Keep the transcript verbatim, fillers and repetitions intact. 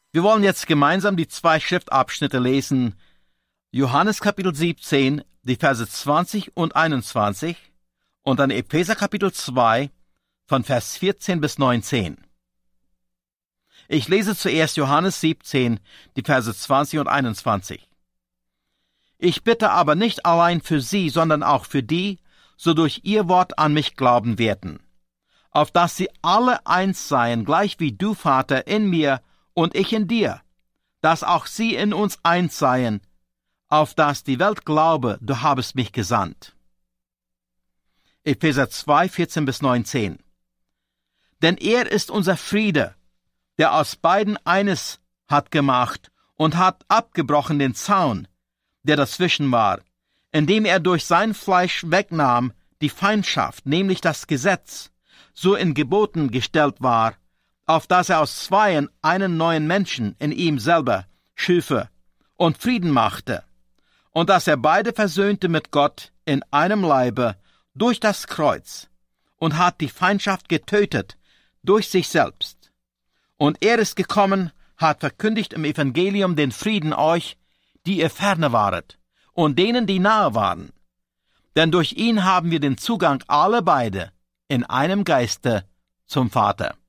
Wir wollen jetzt gemeinsam die zwei Schriftabschnitte lesen. Johannes Kapitel siebzehn, die Verse zwanzig und einundzwanzig und dann Epheser Kapitel zwei von Vers vierzehn bis neunzehn. Ich lese zuerst Johannes siebzehn, die Verse zwanzig und einundzwanzig. Ich bitte aber nicht allein für sie, sondern auch für die, so durch ihr Wort an mich glauben werden, auf dass sie alle eins seien, gleich wie du, Vater, in mir und ich in dir, dass auch sie in uns eins seien, auf dass die Welt glaube, du habest mich gesandt. Epheser zwei, vierzehn bis neunzehn. Denn er ist unser Friede, der aus beiden eines hat gemacht und hat abgebrochen den Zaun, der dazwischen war, indem er durch sein Fleisch wegnahm die Feindschaft, nämlich das Gesetz, so in Geboten gestellt war, auf dass er aus zweien einen neuen Menschen in ihm selber schüfe und Frieden machte, und dass er beide versöhnte mit Gott in einem Leibe durch das Kreuz und hat die Feindschaft getötet durch sich selbst. Und er ist gekommen, hat verkündigt im Evangelium den Frieden euch, die ihr ferne waret, und denen, die nahe waren. Denn durch ihn haben wir den Zugang alle beide in einem Geiste zum Vater.